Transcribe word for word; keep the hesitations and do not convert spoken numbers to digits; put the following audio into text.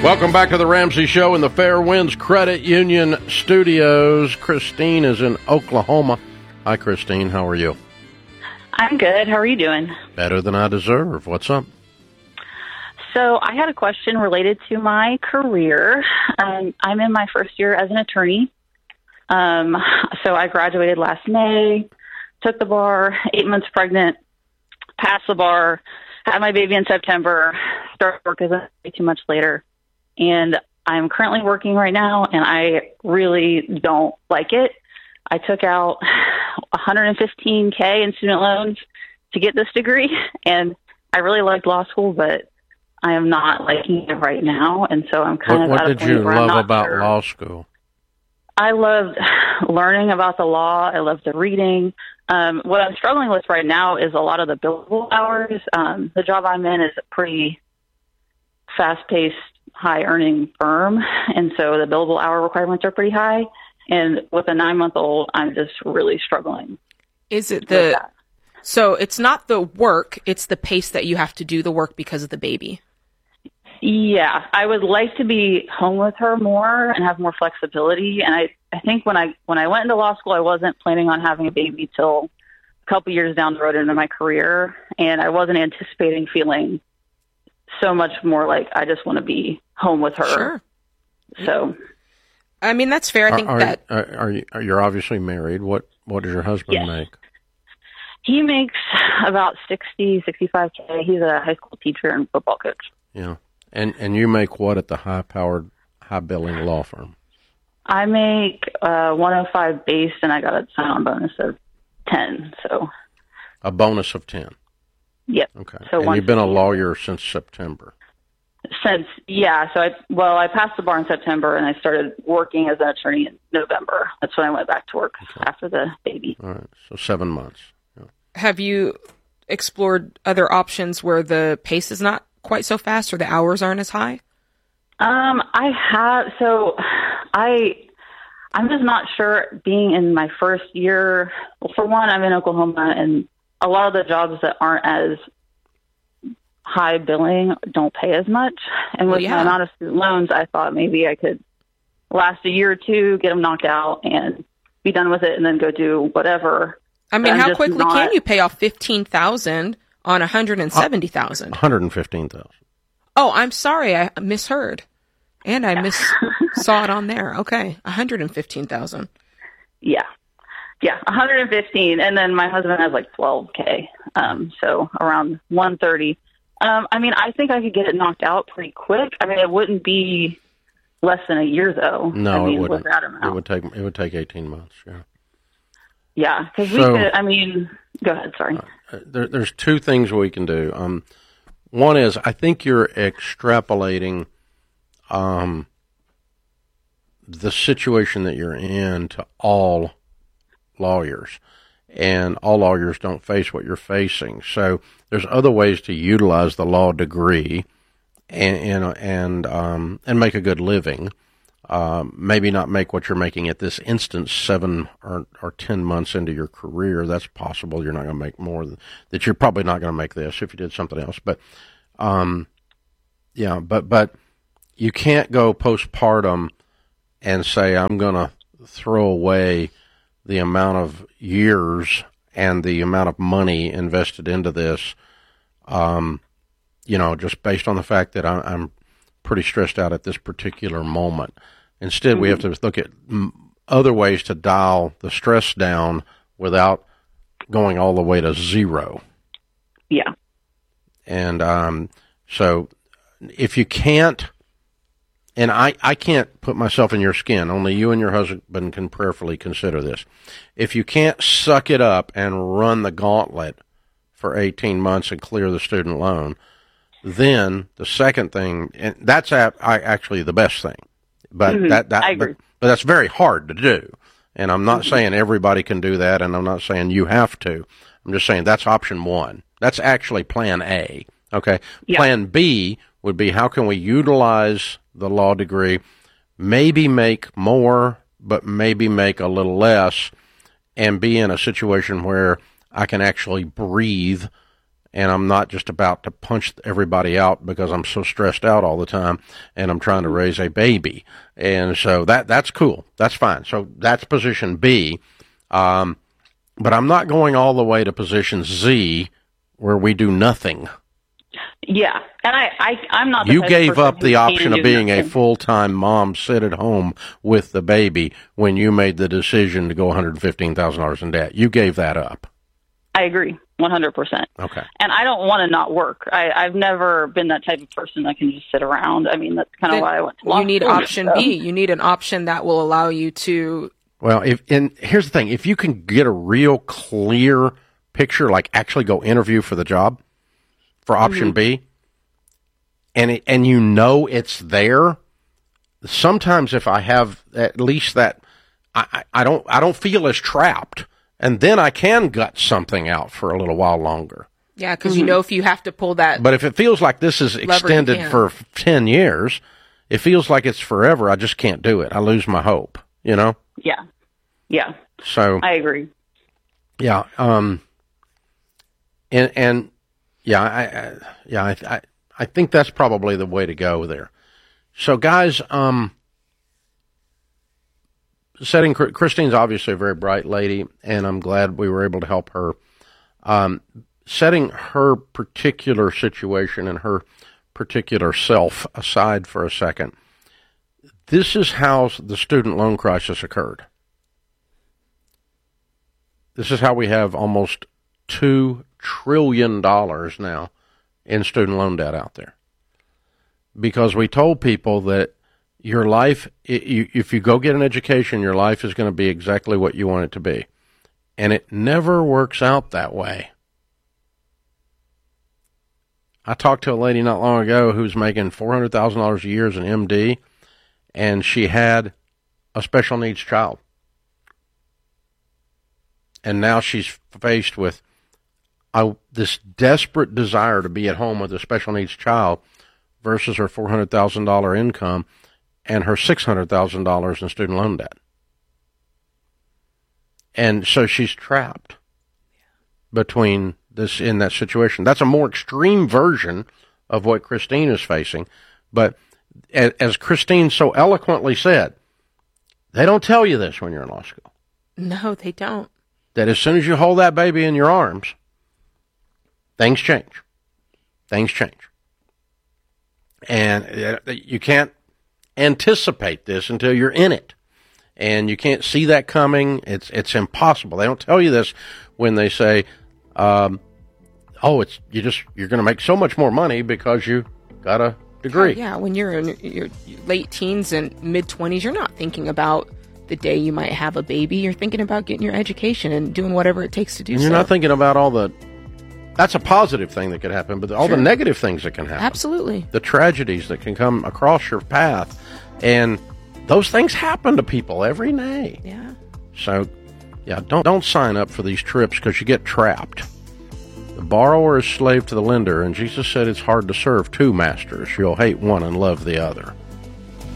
Welcome back to the Ramsey Show in the Fair Winds Credit Union Studios. Christine is in Oklahoma. Hi, Christine. How are you? I'm good. How are you doing? Better than I deserve. What's up? So I had a question related to my career. Um, I'm in my first year as an attorney. Um, so I graduated last May, took the bar, eight months pregnant, passed the bar, had my baby in September, started work as a two months later. And I'm currently working right now, and I really don't like it. I took out one hundred fifteen thousand in student loans to get this degree, and I really liked law school, but I am not liking it right now, and so I'm kind what, of at What a did point you where I'm love not about sure. law school? I loved learning about the law. I loved the reading. Um, what I'm struggling with right now is a lot of the billable hours. Um, the job I'm in is a pretty fast-paced, high-earning firm, and so the billable hour requirements are pretty high. And with a nine-month-old, I'm just really struggling. Is it the so it's not the work, it's the pace that you have to do the work because of the baby? Yeah, I would like to be home with her more and have more flexibility. And I, I think when I when I went into law school, I wasn't planning on having a baby till a couple years down the road into my career, and I wasn't anticipating feeling so much more like I just want to be home with her. Sure. So, I mean, that's fair. I Are, think are, that are, are you? Are you're obviously married. What What does your husband Yes. make? he makes about sixty, sixty-five K. He's a high school teacher and football coach. Yeah, and and you make what at the high-powered, high-billing law firm? I make uh, one oh five base, and I got a sign-on bonus of ten. So A bonus of ten. Yep. Okay. So and one you've been a fifty. lawyer since September. Since, yeah, so I, well, I passed the bar in September, and I started working as an attorney in November. That's when I went back to work Okay. after the baby. All right, so seven months. Yeah. have you explored other options where the pace is not quite so fast or the hours aren't as high? Um, I have, so I, I'm just not sure being in my first year. Well, for one, I'm in Oklahoma, and a lot of the jobs that aren't as high billing don't pay as much. And with Well, yeah. my amount of student loans, I thought maybe I could last a year or two, get them knocked out, and be done with it, and then go do whatever. I mean, I'm how just quickly not- can you pay off fifteen thousand on one hundred seventy thousand? one hundred fifteen thousand. Oh, I'm sorry, I misheard. And I miss saw it on there. Okay, one hundred fifteen thousand. Yeah. Yeah, one hundred fifteen, and then my husband has like twelve K, um, so around one thirty. Um, I mean, I think I could get it knocked out pretty quick. I mean, it wouldn't be less than a year, though. No, I mean, it wouldn't. With that amount. It would take it would take eighteen months. Yeah. Yeah, because So- we could. I mean, go ahead. Sorry. Uh, There, there's two things we can do. Um, one is I think you're extrapolating um, the situation that you're in to all lawyers, and all lawyers don't face what you're facing. So there's other ways to utilize the law degree and and and, um, and make a good living. Um, maybe not make what you're making at this instance seven or, or ten months into your career. That's possible. You're not going to make more than that. You're probably not going to make this if you did something else. But, um, yeah, but but you can't go postpartum and say I'm going to throw away the amount of years and the amount of money invested into this. Um, you know, just based on the fact that I, I'm pretty stressed out at this particular moment. Instead, mm-hmm. we have to look at m- other ways to dial the stress down without going all the way to zero. Yeah. And um, so if you can't, and I, I can't put myself in your skin, only you and your husband can prayerfully consider this. If you can't suck it up and run the gauntlet for eighteen months and clear the student loan, then the second thing, and that's a, I, actually the best thing, but mm-hmm. that, that I agree. But, but that's very hard to do. And I'm not mm-hmm. saying everybody can do that, and I'm not saying you have to. I'm just saying that's option one. That's actually plan A. Okay. Yeah. Plan B would be how can we utilize the law degree, maybe make more, but maybe make a little less, and be in a situation where I can actually breathe and I'm not just about to punch everybody out because I'm so stressed out all the time and I'm trying to raise a baby. And so that that's cool. That's fine. So that's position B. Um, but I'm not going all the way to position Z where we do nothing. Yeah. And I, I, I'm not the You type of gave person up who the can option do of being nothing. a full-time mom, sit at home with the baby when you made the decision to go one hundred fifteen thousand dollars in debt. You gave that up. I agree, one hundred percent. Okay. And I don't want to not work. I, I've never been that type of person that can just sit around. I mean, that's kind of Then why I went to law You need school, option so. B. You need an option that will allow you to. Well, if and here's the thing: if you can get a real clear picture, like actually go interview for the job for option Mm-hmm. B, and it, and you know it's there. Sometimes, if I have at least that, I, I I don't I don't feel as trapped, and then I can gut something out for a little while longer. Yeah, because Mm-hmm. you know if you have to pull that. But if it feels like this is Lever, you extended can't. for ten years, it feels like it's forever. I just can't do it. I lose my hope. You know. Yeah. Yeah. So I agree. yeah, um, and and yeah, I, I yeah, I, I I think that's probably the way to go there. So guys, um, setting Christine's obviously a very bright lady, and I'm glad we were able to help her. Um, setting her particular situation and her particular self aside for a second, this is how the student loan crisis occurred. This is how we have almost two trillion dollars now in student loan debt out there. Because we told people that your life, if you go get an education, your life is going to be exactly what you want it to be. And it never works out that way. I talked to a lady not long ago who's making four hundred thousand dollars a year as an M D, and she had a special needs child. And now she's faced with uh, this desperate desire to be at home with a special needs child versus her four hundred thousand dollars income and her six hundred thousand dollars in student loan debt. And so she's trapped between this in that situation. That's a more extreme version of what Christine is facing. But as Christine so eloquently said, they don't tell you this when you're in law school. No, they don't. That as soon as you hold that baby in your arms, things change. Things change. And you can't anticipate this until you're in it. And you can't see that coming. It's it's impossible. They don't tell you this when they say, um, oh, it's you just you're going to make so much more money because you got a degree. Oh, yeah, when you're in your late teens and mid-twenties, you're not thinking about the day you might have a baby. You're thinking about getting your education and doing whatever it takes to do And so. you're not thinking about all the, that's a positive thing that could happen, but all Sure. the negative things that can happen. Absolutely. The tragedies that can come across your path. And those things happen to people every day. Yeah. So, yeah, don't don't sign up for these trips because you get trapped. The borrower is slave to the lender, and Jesus said it's hard to serve two masters. You'll hate one and love the other.